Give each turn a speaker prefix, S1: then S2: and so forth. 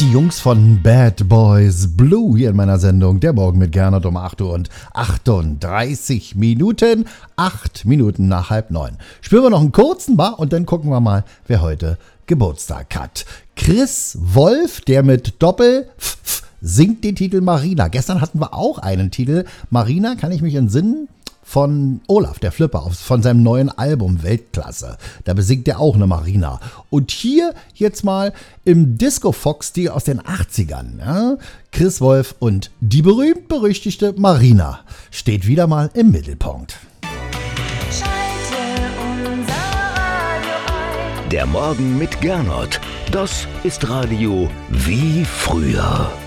S1: Die Jungs von Bad Boys Blue hier in meiner Sendung. Der Morgen mit Gernot um 8 Uhr und 38 Minuten. 8 Minuten nach 8:30. Spielen wir noch einen kurzen Bar und dann gucken wir mal, wer heute Geburtstag hat. Chris Wolf, der mit Doppel singt den Titel Marina. Gestern hatten wir auch einen Titel. Marina, kann ich mich entsinnen? Von Olaf, der Flipper, von seinem neuen Album Weltklasse. Da besingt er auch eine Marina. Und hier jetzt mal im Disco-Fox-Stil aus den 80ern. Ja? Chris Wolf und die berühmt-berüchtigte Marina steht wieder mal im Mittelpunkt.
S2: Schalte unser Radio ein.
S3: Der Morgen mit Gernot. Das ist Radio wie früher.